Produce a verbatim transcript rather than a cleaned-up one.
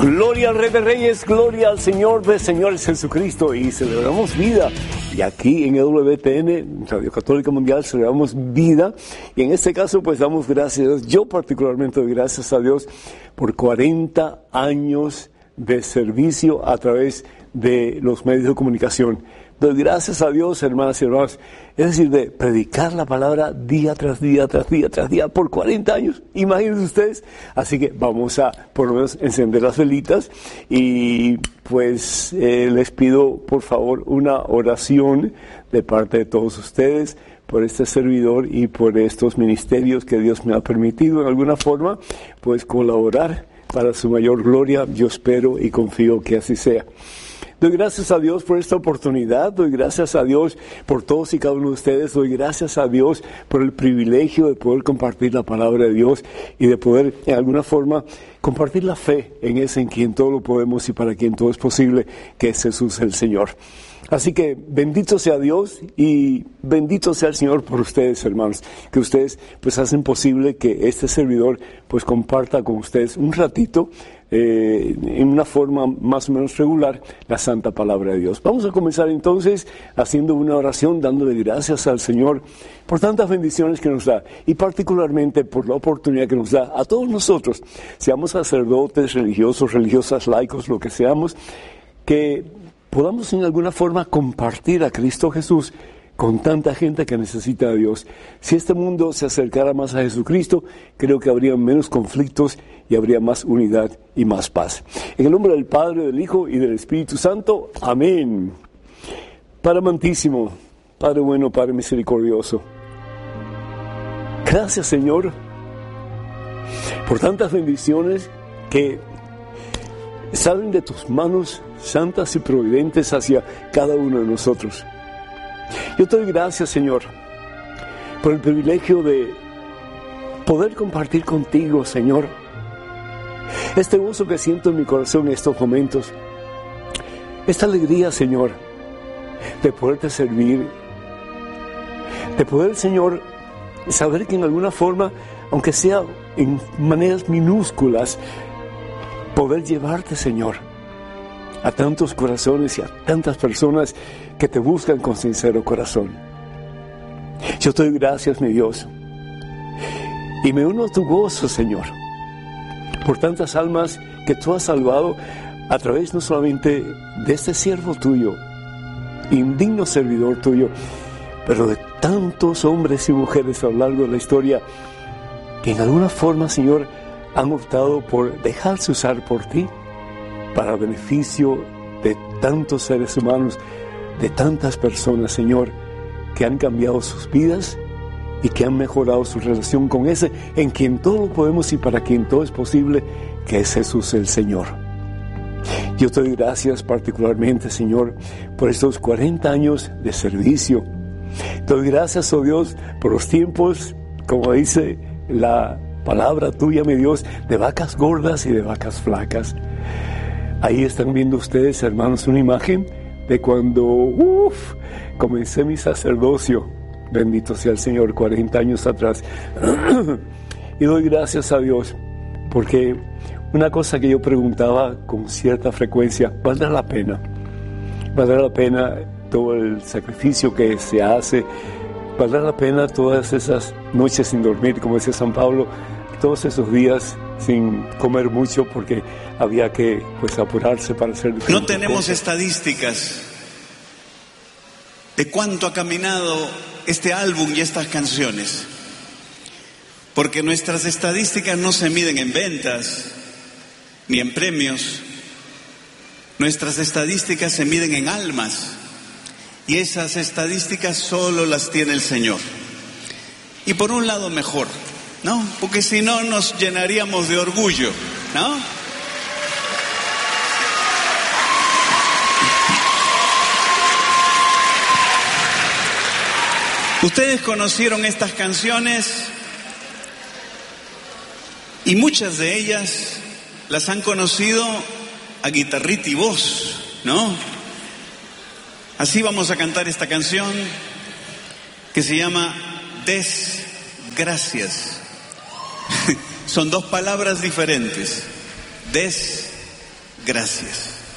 Gloria al Rey de Reyes, gloria al Señor de Señores Jesucristo, y celebramos vida. Y aquí en E W T N, Radio Católica Mundial, celebramos vida. Y en este caso, pues damos gracias a Dios. Yo particularmente doy gracias a Dios por cuarenta años de servicio a través de los medios de comunicación. Doy gracias a Dios, hermanas y hermanos, es decir, de predicar la palabra día tras día, tras día, tras día, por cuarenta años, imagínense ustedes. Así que vamos a, por lo menos, encender las velitas y pues eh, les pido, por favor, una oración de parte de todos ustedes por este servidor y por estos ministerios que Dios me ha permitido, en alguna forma, pues colaborar para su mayor gloria. Yo espero y confío que así sea. Doy gracias a Dios por esta oportunidad, doy gracias a Dios por todos y cada uno de ustedes, doy gracias a Dios por el privilegio de poder compartir la palabra de Dios y de poder, en alguna forma, compartir la fe en ese en quien todo lo podemos y para quien todo es posible, que es Jesús el Señor. Así que bendito sea Dios y bendito sea el Señor por ustedes, hermanos, que ustedes pues hacen posible que este servidor pues comparta con ustedes un ratito eh, en una forma más o menos regular la santa palabra de Dios. Vamos a comenzar entonces haciendo una oración, dándole gracias al Señor por tantas bendiciones que nos da y particularmente por la oportunidad que nos da a todos nosotros, seamos sacerdotes, religiosos, religiosas, laicos, lo que seamos, que podamos en alguna forma compartir a Cristo Jesús con tanta gente que necesita a Dios. Si este mundo se acercara más a Jesucristo, creo que habría menos conflictos y habría más unidad y más paz. En el nombre del Padre, del Hijo y del Espíritu Santo. Amén. Padre amantísimo, Padre bueno, Padre misericordioso. Gracias, Señor, por tantas bendiciones que salen de tus manos santas y providentes hacia cada uno de nosotros. Yo te doy gracias, Señor, por el privilegio de poder compartir contigo, Señor, este gozo que siento en mi corazón en estos momentos, esta alegría, Señor, de poderte servir, de poder, Señor, saber que en alguna forma, aunque sea en maneras minúsculas, poder llevarte, Señor, a tantos corazones y a tantas personas que te buscan con sincero corazón. Yo te doy gracias, mi Dios, y me uno a tu gozo, Señor, por tantas almas que tú has salvado a través no solamente de este siervo tuyo, indigno servidor tuyo, pero de tantos hombres y mujeres a lo largo de la historia que en alguna forma, Señor, han optado por dejarse usar por ti para beneficio de tantos seres humanos, de tantas personas, Señor, que han cambiado sus vidas y que han mejorado su relación con ese en quien todo lo podemos y para quien todo es posible, que es Jesús el Señor. Yo te doy gracias particularmente, Señor, por estos cuarenta años de servicio. Te doy gracias, oh Dios, por los tiempos, como dice la palabra tuya, mi Dios, de vacas gordas y de vacas flacas. Ahí están viendo ustedes, hermanos, una imagen de cuando uf, comencé mi sacerdocio. Bendito sea el Señor, cuarenta años atrás. Y doy gracias a Dios, porque una cosa que yo preguntaba con cierta frecuencia, ¿valdrá la pena? ¿Valdrá la pena todo el sacrificio que se hace? ¿Valdrá la pena todas esas noches sin dormir, como decía San Pablo, todos esos días sin comer mucho porque había que pues apurarse para hacer diferentes No tenemos cosas? estadísticas de cuánto ha caminado este álbum y estas canciones, porque nuestras estadísticas no se miden en ventas ni en premios. Nuestras estadísticas se miden en almas, y esas estadísticas solo las tiene el Señor. Y por un lado mejor, ¿no? Porque si no nos llenaríamos de orgullo, ¿no? Ustedes conocieron estas canciones y muchas de ellas las han conocido a guitarrita y voz, ¿no? Así vamos a cantar esta canción que se llama Desgracias. Son dos palabras diferentes. Des gracias.